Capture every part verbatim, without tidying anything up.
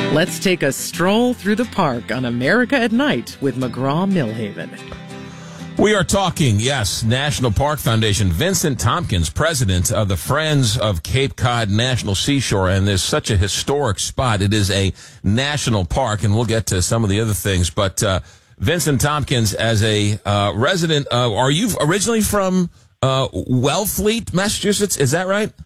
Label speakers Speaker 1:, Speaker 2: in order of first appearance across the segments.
Speaker 1: Let's take a stroll through the park on America at Night with McGraw-Millhaven.
Speaker 2: We are talking, yes, National Park Foundation. Vincent Tompkins, president of the Friends of Cape Cod National Seashore, and there's such a historic spot. It is a national park, and we'll get to some of the other things. But uh, Vincent Tompkins, as a uh, resident, uh, are you originally from uh, Wellfleet, Massachusetts? Is that right?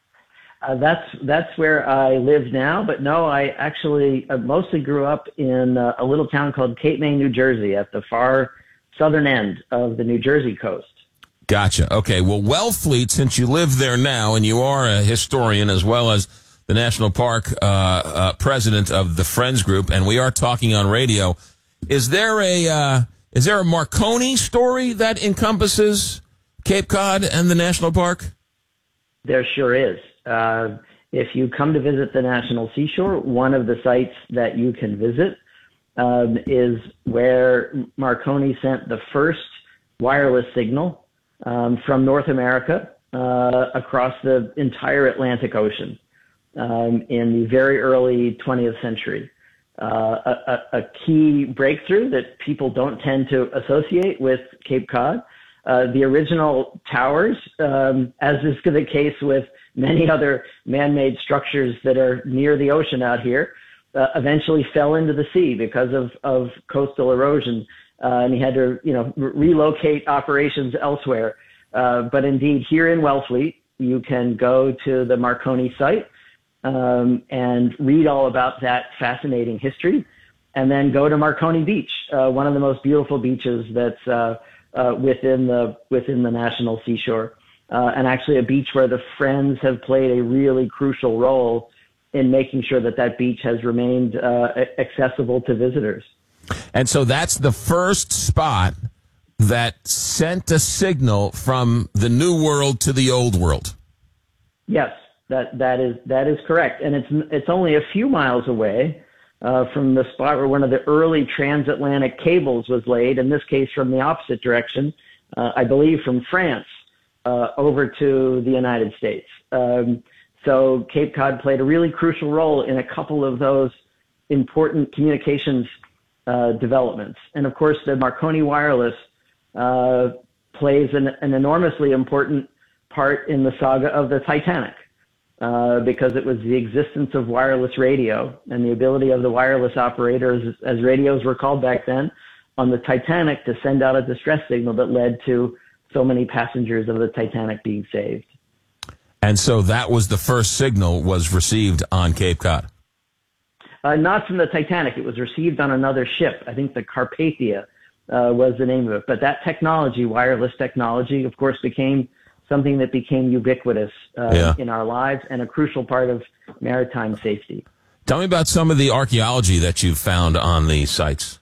Speaker 3: Uh, that's that's where I live now, but no, I actually uh, mostly grew up in uh, a little town called Cape May, New Jersey, at the far southern end of the New Jersey coast.
Speaker 2: Gotcha. Okay, well, Wellfleet, since you live there now, and you are a historian as well as the National Park uh, uh, president of the Friends Group, and we are talking on radio, is there a uh, is there a Marconi story that encompasses Cape Cod and the National Park?
Speaker 3: There sure is. Uh, if you come to visit the National Seashore, one of the sites that you can visit um, is where Marconi sent the first wireless signal um, from North America uh, across the entire Atlantic Ocean um, in the very early twentieth century. Uh, a, a key breakthrough that people don't tend to associate with Cape Cod. Uh, the original towers, um, as is the case with many other man-made structures that are near the ocean out here, uh, eventually fell into the sea because of, of coastal erosion, uh, and he had to, you know, re- relocate operations elsewhere. Uh, but indeed, here in Wellfleet, you can go to the Marconi site um, and read all about that fascinating history, and then go to Marconi Beach, uh, one of the most beautiful beaches that's uh, uh, within the within the National Seashore. Uh, and actually a beach where the Friends have played a really crucial role in making sure that that beach has remained uh, accessible to visitors.
Speaker 2: And so that's the first spot that sent a signal from the New World to the Old World.
Speaker 3: Yes, that that is that is correct, and it's it's only a few miles away uh, from the spot where one of the early transatlantic cables was laid. In this case, from the opposite direction, uh, I believe from France. Uh, over to the United States. Um, so Cape Cod played a really crucial role in a couple of those important communications uh, developments. And of course, the Marconi Wireless uh, plays an, an enormously important part in the saga of the Titanic uh, because it was the existence of wireless radio and the ability of the wireless operators, as radios were called back then, on the Titanic to send out a distress signal that led to so many passengers of the Titanic being saved.
Speaker 2: And so that was the first signal was received on Cape Cod?
Speaker 3: Uh, not from the Titanic. It was received on another ship. I think the Carpathia uh, was the name of it. But that technology, wireless technology, of course, became something that became ubiquitous uh, yeah. in our lives and a crucial part of maritime safety.
Speaker 2: Tell me about some of the archaeology that you've found on the sites.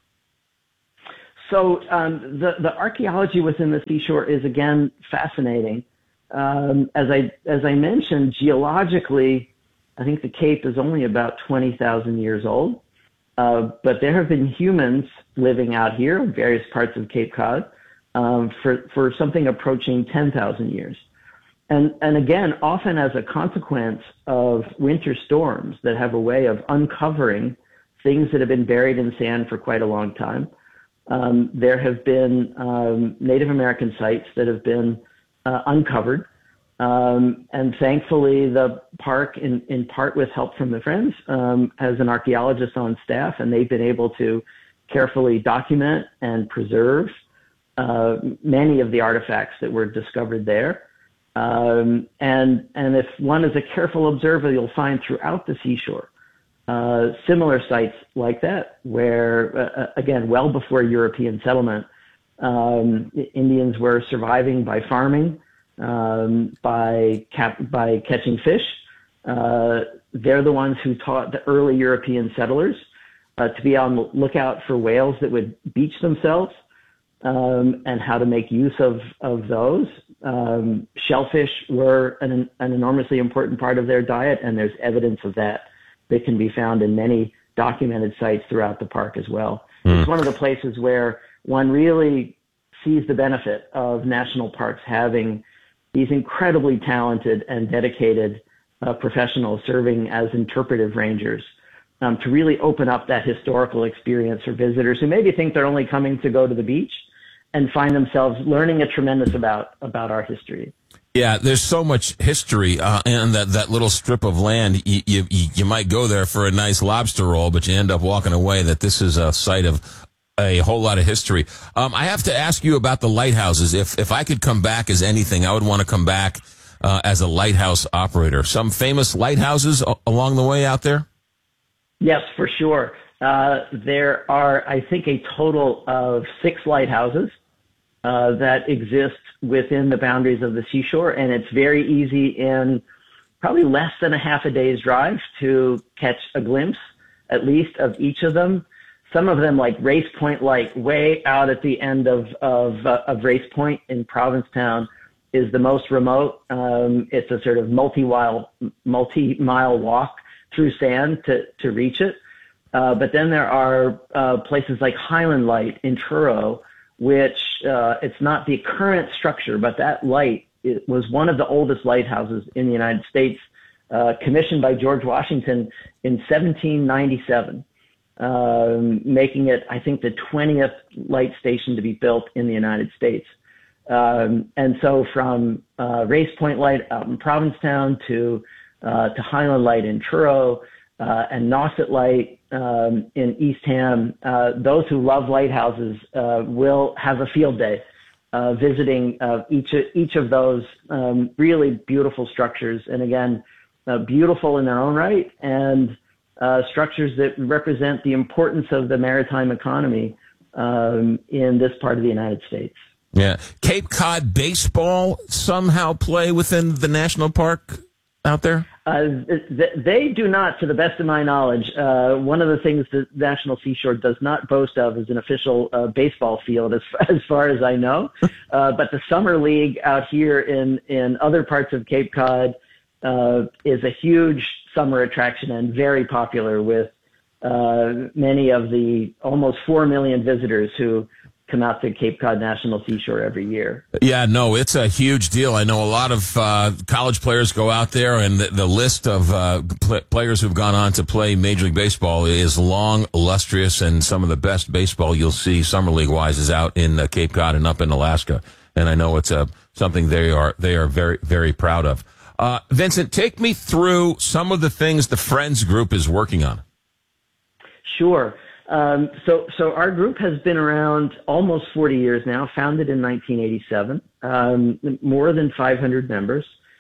Speaker 3: So um, the, the archaeology within the seashore is, again, fascinating. Um, as I as I mentioned, geologically, I think the Cape is only about twenty thousand years old. Uh, but there have been humans living out here in various parts of Cape Cod um, for, for something approaching ten thousand years. And, and again, often as a consequence of winter storms that have a way of uncovering things that have been buried in sand for quite a long time. Um, there have been um, Native American sites that have been uh, uncovered. Um, and thankfully, the park, in, in part with help from the Friends, um, has an archaeologist on staff, and they've been able to carefully document and preserve uh, many of the artifacts that were discovered there. Um, and, and if one is a careful observer, you'll find throughout the seashore Uh, similar sites like that, where, uh, again, well before European settlement, um, Indians were surviving by farming, um, by cap- by catching fish. Uh, they're the ones who taught the early European settlers uh, to be on the lookout for whales that would beach themselves um, and how to make use of, of those. Um, shellfish were an, an enormously important part of their diet, and there's evidence of that that can be found in many documented sites throughout the park as well. Mm. It's one of the places where one really sees the benefit of national parks having these incredibly talented and dedicated uh, professionals serving as interpretive rangers um, to really open up that historical experience for visitors who maybe think they're only coming to go to the beach and find themselves learning a tremendous about about our history.
Speaker 2: Yeah, there's so much history uh, in that, that little strip of land. You, you, you might go there for a nice lobster roll, but you end up walking away that this is a site of a whole lot of history. Um, I have to ask you about the lighthouses. If if I could come back as anything, I would want to come back uh, as a lighthouse operator. Some famous lighthouses a- along the way out there?
Speaker 3: Yes, for sure. Uh, there are, I think, a total of six lighthouses uh, that exist within the boundaries of the seashore, and it's very easy in probably less than a half a day's drive to catch a glimpse, at least, of each of them. Some of them, like Race Point Light, way out at the end of of, uh, of Race Point in Provincetown, is the most remote. Um, it's a sort of multi-mile multi-mile walk through sand to to reach it. Uh, but then there are uh, places like Highland Light in Truro, which uh, it's not the current structure, but that light it was one of the oldest lighthouses in the United States, uh, commissioned by George Washington in seventeen ninety-seven. Um, making it, I think, the twentieth light station to be built in the United States. Um, and so from uh, Race Point Light out in Provincetown to uh, to Highland Light in Truro uh, and Nauset Light um, in Eastham, uh, those who love lighthouses uh, will have a field day uh, visiting uh, each of, each of those um, really beautiful structures. And again, uh, beautiful in their own right, and Uh, structures that represent the importance of the maritime economy um, in this part of the United States.
Speaker 2: Yeah. Cape Cod baseball somehow play within the national park out there?
Speaker 3: Uh, th- they do not, to the best of my knowledge. Uh, one of the things that National Seashore does not boast of is an official uh, baseball field, as, as far as I know. uh, but the Summer League out here in, in other parts of Cape Cod uh, is a huge summer attraction and very popular with uh, many of the almost four million visitors who come out to Cape Cod National Seashore every year.
Speaker 2: Yeah, no, it's a huge deal. I know a lot of uh, college players go out there, and the, the list of uh, pl- players who've gone on to play Major League Baseball is long, illustrious, and some of the best baseball you'll see Summer League-wise is out in uh, Cape Cod and up in Alaska. And I know it's uh, something they are they are very, very proud of. Uh, Vincent, take me through some of the things the Friends Group is working on.
Speaker 3: Sure. Um, so, so our group has been around almost forty years now, founded in nineteen eighty-seven, um, more than five hundred members.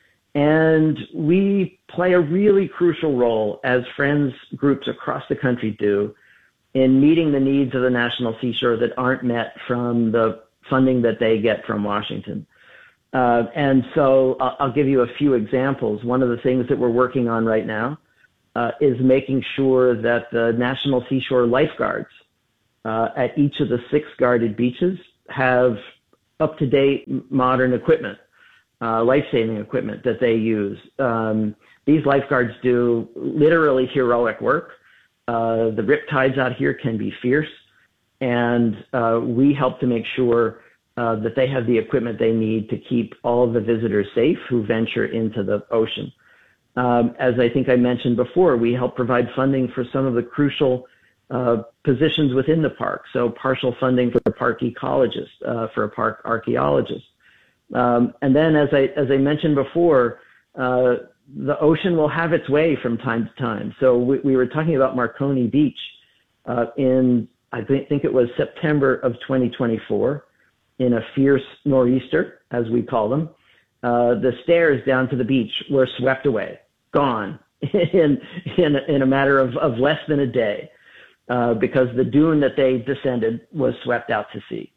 Speaker 3: And we play a really crucial role, as Friends groups across the country do, in meeting the needs of the National Seashore that aren't met from the funding that they get from Washington. Uh, and so I'll, I'll give you a few examples. One of the things that we're working on right now uh, is making sure that the National Seashore lifeguards uh, at each of the six guarded beaches have up-to-date modern equipment, uh, life-saving equipment that they use. Um, these lifeguards do literally heroic work. Uh, the riptides out here can be fierce, and uh, we help to make sure Uh, that they have the equipment they need to keep all of the visitors safe who venture into the ocean. Um, as I think I mentioned before, we help provide funding for some of the crucial uh, positions within the park. So partial funding for a park ecologist, uh, for a park archaeologist. Um, and then, as I as I mentioned before, uh, the ocean will have its way from time to time. So we, we were talking about Marconi Beach uh, in, I think, think it was September of twenty twenty-four. In a fierce nor'easter, as we call them, uh, the stairs down to the beach were swept away, gone in in, in a matter of, of less than a day, uh, because the dune that they descended was swept out to sea.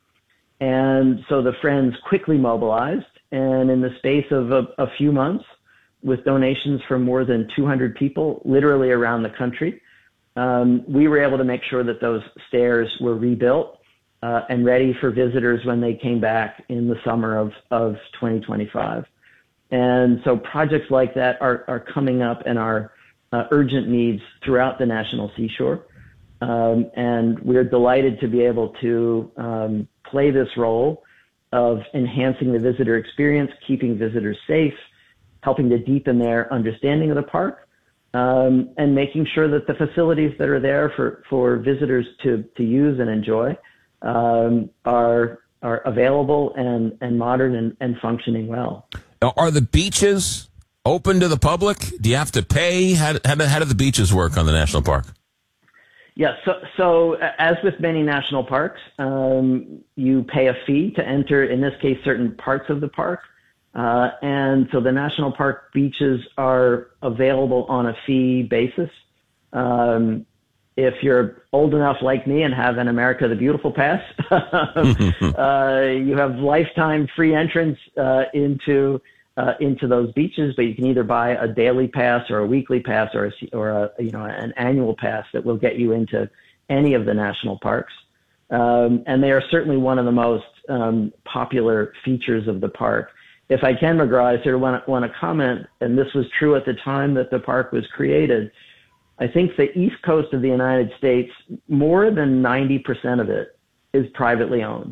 Speaker 3: And so the Friends quickly mobilized, and in the space of a, a few months, with donations from more than two hundred people, literally around the country, um, we were able to make sure that those stairs were rebuilt Uh, and ready for visitors when they came back in the summer of, of twenty twenty-five. And so projects like that are, are coming up and are uh, urgent needs throughout the National Seashore. Um, and we're delighted to be able to um, play this role of enhancing the visitor experience, keeping visitors safe, helping to deepen their understanding of the park, um, and making sure that the facilities that are there for, for visitors to, to use and enjoy um, are are available and, and modern and, and functioning well.
Speaker 2: Are the beaches open to the public? Do you have to pay? How, how, do, how do the beaches work on the national park?
Speaker 3: Yeah, so, so as with many national parks, um, you pay a fee to enter, in this case, certain parts of the park. Uh, and so the national park beaches are available on a fee basis. Um, if you're old enough like me and have an America the Beautiful pass, uh, you have lifetime free entrance uh, into uh, into those beaches. But you can either buy a daily pass or a weekly pass or a, or a you know an annual pass that will get you into any of the national parks. Um, and they are certainly one of the most um, popular features of the park. If I can, McGraw, I sort of want to, want to comment, and this was true at the time that the park was created. I think the East Coast of the United States, more than ninety percent of it is privately owned.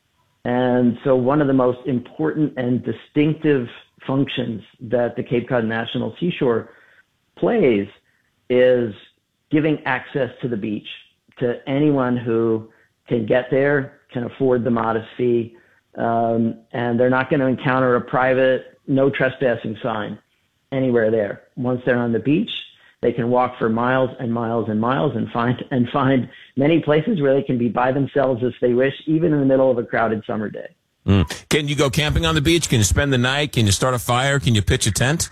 Speaker 3: And so one of the most important and distinctive functions that the Cape Cod National Seashore plays is giving access to the beach to anyone who can get there, can afford the modest fee, um, and they're not going to encounter a private no trespassing sign anywhere there. Once they're on the beach, they can walk for miles and miles and miles and find and find many places where they can be by themselves if they wish, even in the middle of a crowded summer day.
Speaker 2: Mm. Can you go camping on the beach? Can you spend the night? Can you start a fire? Can you pitch a tent?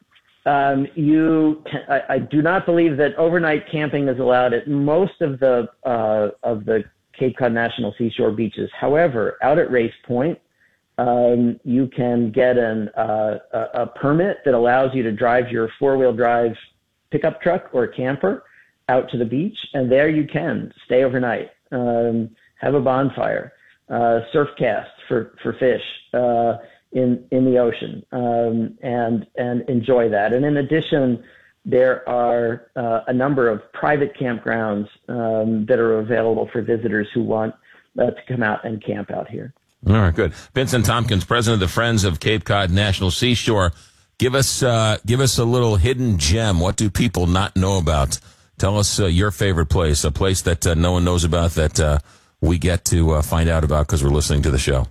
Speaker 3: Um, you, can, I, I do not believe that overnight camping is allowed at most of the uh, of the Cape Cod National Seashore beaches. However, out at Race Point, um, you can get an uh, a, a permit that allows you to drive your four-wheel drive pickup truck or camper out to the beach, and there you can stay overnight, um, have a bonfire, uh, surf cast for, for fish uh, in in the ocean, um, and and enjoy that. And in addition, there are uh, a number of private campgrounds um, that are available for visitors who want uh, to come out and camp out here.
Speaker 2: All right, good. Vincent Tompkins, president of the Friends of Cape Cod National Seashore. Give us, uh, give us a little hidden gem. What do people not know about? Tell us uh, your favorite place, a place that uh, no one knows about that uh, we get to uh, find out about because we're listening to the show.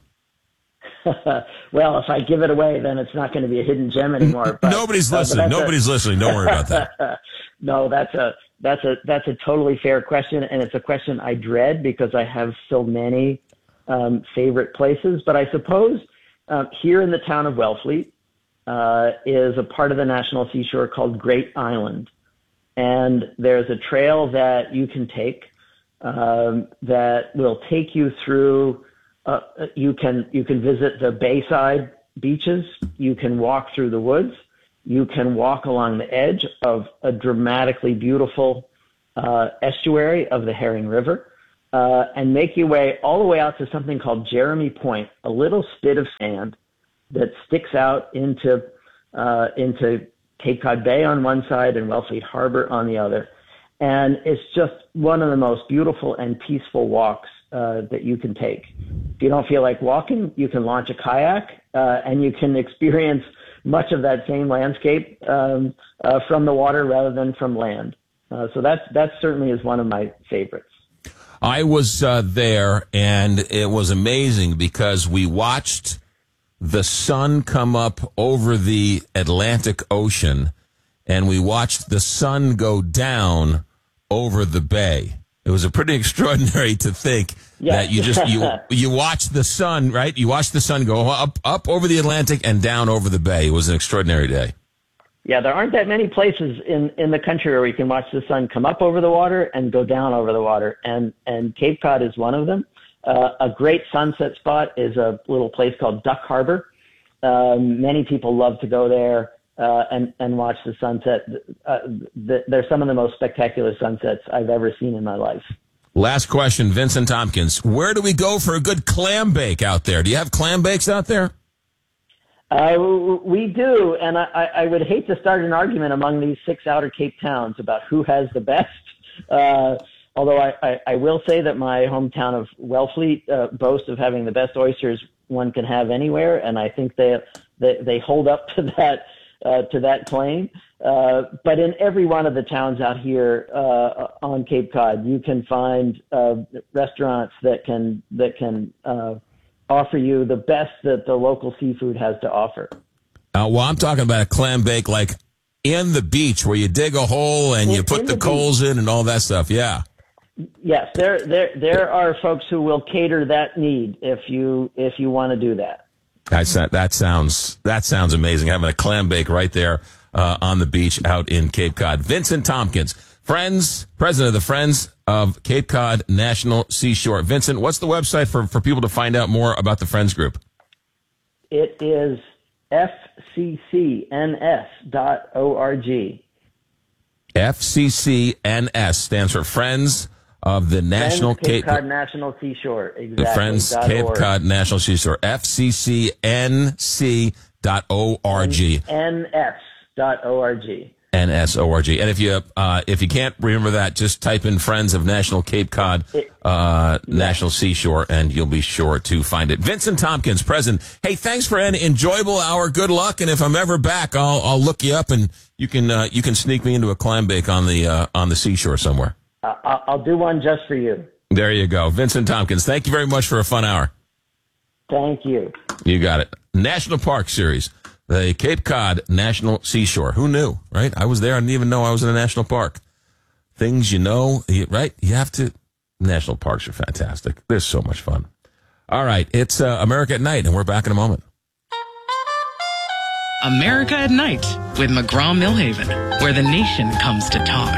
Speaker 3: Well, if I give it away, then it's not going to be a hidden gem anymore. But,
Speaker 2: Nobody's
Speaker 3: uh,
Speaker 2: listening. Nobody's
Speaker 3: a,
Speaker 2: listening. Don't worry about that.
Speaker 3: No, that's a that's a that's a totally fair question, and it's a question I dread because I have so many um, favorite places. But I suppose uh, here in the town of Wellfleet, Uh, is a part of the National Seashore called Great Island. And there's a trail that you can take um, that will take you through, uh, you can you can visit the bayside beaches, you can walk through the woods, you can walk along the edge of a dramatically beautiful uh, estuary of the Herring River, uh, and make your way all the way out to something called Jeremy Point, a little spit of sand that sticks out into uh, into Cape Cod Bay on one side and Wellfleet Harbor on the other. And it's just one of the most beautiful and peaceful walks uh, that you can take. If you don't feel like walking, you can launch a kayak uh, and you can experience much of that same landscape um, uh, from the water rather than from land. Uh, so that's that certainly is one of my favorites.
Speaker 2: I was uh, there, and it was amazing because we watched the sun come up over the Atlantic Ocean, and we watched the sun go down over the bay. It was a pretty extraordinary to think yes. that you just you you watch the sun, right? You watch the sun go up up over the Atlantic and down over the bay. It was an extraordinary day.
Speaker 3: Yeah, there aren't that many places in, in the country where we can watch the sun come up over the water and go down over the water, and and Cape Cod is one of them. Uh, a great sunset spot is a little place called Duck Harbor. Um, many people love to go there uh, and, and watch the sunset. Uh, the, they're some of the most spectacular sunsets I've ever seen in my life.
Speaker 2: Last question, Vincent Tompkins. Where do we go for a good clam bake out there? Do you have clam bakes out there?
Speaker 3: Uh, we do, and I, I would hate to start an argument among these six Outer Cape towns about who has the best. Uh, Although I, I, I will say that my hometown of Wellfleet uh, boasts of having the best oysters one can have anywhere, and I think they they, they hold up to that uh, to that claim. Uh, but in every one of the towns out here uh, on Cape Cod, you can find uh, restaurants that can that can uh, offer you the best that the local seafood has to offer.
Speaker 2: Uh, well, I'm talking about a clam bake like in the beach where you dig a hole and you in, put in the, the coals in and all that stuff. Yeah.
Speaker 3: Yes, there there there are folks who will cater that need if you if you want to do that.
Speaker 2: That's, that that sounds that sounds amazing. Having a clam bake right there uh, on the beach out in Cape Cod. Vincent Tompkins, Friends, president of the Friends of Cape Cod National Seashore. Vincent, what's the website for, for people to find out more about the Friends group?
Speaker 3: It is F C C N S dot org.
Speaker 2: F C C N S stands for Friends of the National
Speaker 3: Friends, Cape
Speaker 2: Cape
Speaker 3: Cod National Seashore. Exactly.
Speaker 2: The Friends Cape
Speaker 3: org.
Speaker 2: Cod National Seashore. F C C N C dot org.
Speaker 3: N S dot org.
Speaker 2: N S O R G. And if you uh, if you can't remember that, just type in Friends of National Cape Cod uh, yeah. National Seashore, and you'll be sure to find it. Vincent Tompkins, President. Hey, thanks for an enjoyable hour. Good luck, and if I'm ever back, I'll I'll look you up, and you can uh, you can sneak me into a clam bake on the uh, on the seashore somewhere.
Speaker 3: Uh, I'll do one just for you.
Speaker 2: There you go, Vincent Tompkins. Thank you very much for a fun hour.
Speaker 3: Thank you.
Speaker 2: You got it. National Park Series. The Cape Cod National Seashore. Who knew, right? I was there. I didn't even know I was in a national park. Things you know, right? You have to. National parks are fantastic. They're so much fun. All right. It's uh, America at Night, and we're back in a moment.
Speaker 1: America at Night with McGraw-Millhaven, where the nation comes to talk.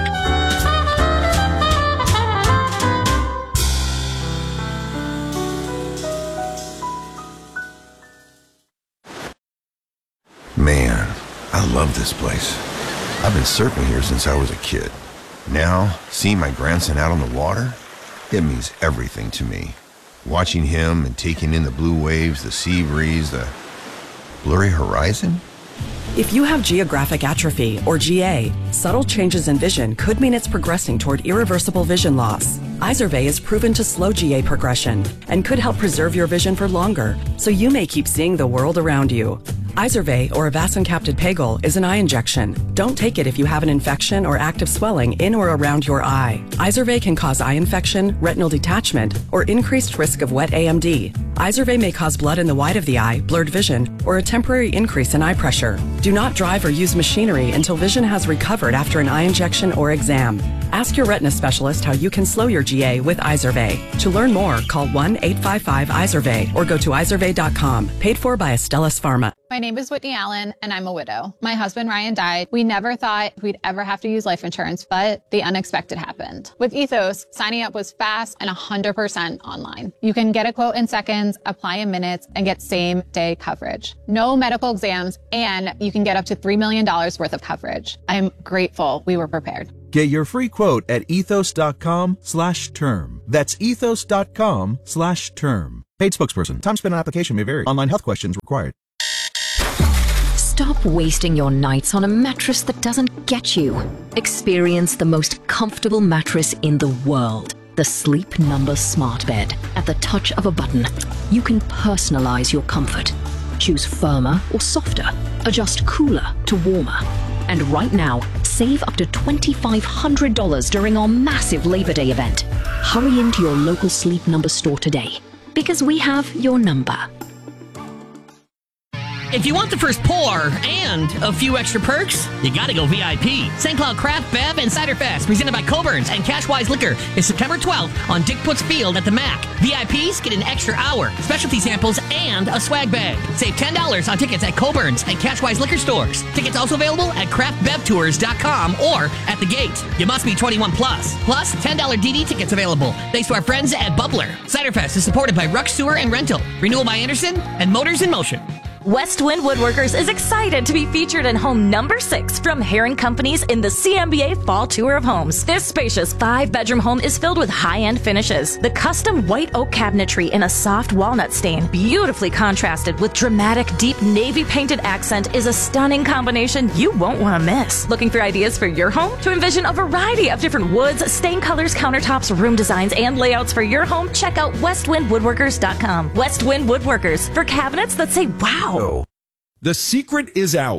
Speaker 4: Man, I love this place. I've been surfing here since I was a kid. Now, seeing my grandson out on the water, it means everything to me. Watching him and taking in the blue waves, the sea breeze, the blurry horizon.
Speaker 5: If you have geographic atrophy, or G A, subtle changes in vision could mean it's progressing toward irreversible vision loss. Izervay is proven to slow G A progression and could help preserve your vision for longer, so you may keep seeing the world around you. Izervay, or avacincaptad pegol, is an eye injection. Don't take it if you have an infection or active swelling in or around your eye. Izervay can cause eye infection, retinal detachment, or increased risk of wet A M D. Izervay may cause blood in the white of the eye, blurred vision, or a temporary increase in eye pressure. Do not drive or use machinery until vision has recovered after an eye injection or exam. Ask your retina specialist how you can slow your G A with Izervay. To learn more, call one eight five five Izervay or go to izervay dot com. Paid for by Astellas Pharma.
Speaker 6: My name is Whitney Allen, and I'm a widow. My husband, Ryan, died. We never thought we'd ever have to use life insurance, but the unexpected happened. With Ethos, signing up was fast and one hundred percent online. You can get a quote in seconds, apply in minutes, and get same-day coverage. No medical exams, and you can get up to three million dollars worth of coverage. I'm grateful we were prepared.
Speaker 7: Get your free quote at ethos.com slash term. That's ethos.com slash term. Paid spokesperson. Time spent on application may vary. Online health questions required.
Speaker 8: Stop wasting your nights on a mattress that doesn't get you. Experience the most comfortable mattress in the world. The Sleep Number Smart Bed. At the touch of a button, you can personalize your comfort. Choose firmer or softer. Adjust cooler to warmer. And right now, save up to two thousand five hundred dollars during our massive Labor Day event. Hurry into your local Sleep Number store today, because we have your number.
Speaker 9: If you want the first pour and a few extra perks, you gotta go V I P. Saint Cloud Craft Bev and Cider Fest, presented by Coburn's and Cashwise Liquor, is September twelfth on Dick Putz Field at the M A C. V I Ps get an extra hour, specialty samples, and a swag bag. Save ten dollars on tickets at Coburn's and Cashwise Liquor stores. Tickets also available at craft bev tours dot com or at the gate. You must be twenty-one plus. Plus, ten dollars D D tickets available. Thanks to our friends at Bubbler. Cider Fest is supported by Ruck Sewer and Rental, Renewal by Anderson, and Motors in Motion.
Speaker 10: West Wind Woodworkers is excited to be featured in home number six from Herring Companies in the C M B A Fall Tour of Homes. This spacious five-bedroom home is filled with high-end finishes. The custom white oak cabinetry in a soft walnut stain, beautifully contrasted with dramatic deep navy painted accent, is a stunning combination you won't want to miss. Looking for ideas for your home? To envision a variety of different woods, stain colors, countertops, room designs, and layouts for your home, check out west wind woodworkers dot com. West Wind Woodworkers, for cabinets that say wow.
Speaker 11: The secret is out.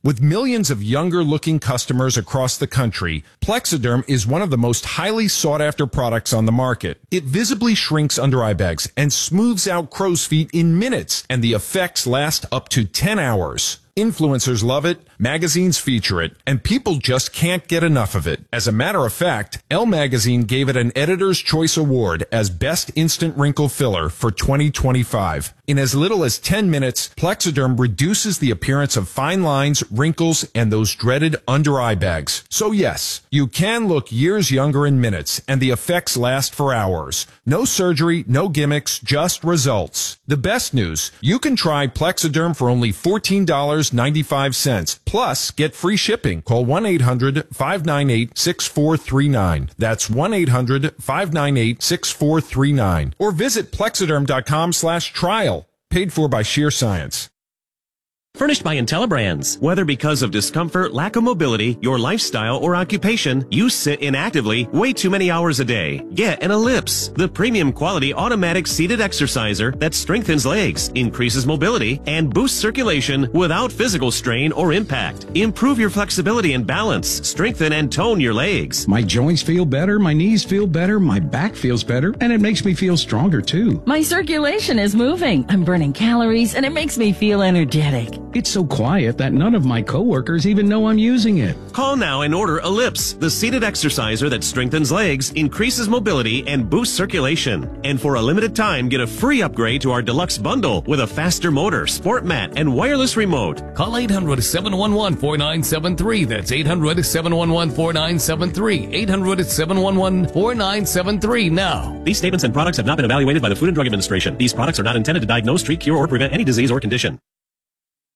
Speaker 11: With millions of younger-looking customers across the country, Plexiderm is one of the most highly sought-after products on the market. It visibly shrinks under-eye bags and smooths out crow's feet in minutes, and the effects last up to ten hours. Influencers love it, magazines feature it, and people just can't get enough of it. As a matter of fact, Elle Magazine gave it an Editor's Choice Award as Best Instant Wrinkle Filler for twenty twenty-five. In as little as ten minutes, Plexiderm reduces the appearance of fine lines, wrinkles, and those dreaded under-eye bags. So yes, you can look years younger in minutes, and the effects last for hours. No surgery, no gimmicks, just results. The best news, you can try Plexiderm for only fourteen dollars and ninety-five cents. Plus, get free shipping. Call one eight hundred, five nine eight, six four three nine. That's one eight hundred, five nine eight, six four three nine. Or visit plexiderm.com slash trial. Paid for by Sheer Science.
Speaker 12: Furnished by IntelliBrands. Whether because of discomfort, lack of mobility, your lifestyle, or occupation, you sit inactively way too many hours a day. Get an Ellipse, the premium quality automatic seated exerciser that strengthens legs, increases mobility, and boosts circulation without physical strain or impact. Improve your flexibility and balance, strengthen and tone your legs.
Speaker 13: My joints feel better, my knees feel better, my back feels better, and it makes me feel stronger too.
Speaker 14: My circulation is moving. I'm burning calories, and it makes me feel energetic.
Speaker 13: It's so quiet that none of my coworkers even know I'm using it.
Speaker 12: Call now and order Ellipse, the seated exerciser that strengthens legs, increases mobility, and boosts circulation. And for a limited time, get a free upgrade to our deluxe bundle with a faster motor, sport mat, and wireless remote.
Speaker 15: Call eight hundred, seven one one, four nine seven three. That's eight hundred, seven one one, four nine seven three. eight hundred, seven one one, four nine seven three now.
Speaker 12: These statements and products have not been evaluated by the Food and Drug Administration. These products are not intended to diagnose, treat, cure, or prevent any disease or condition.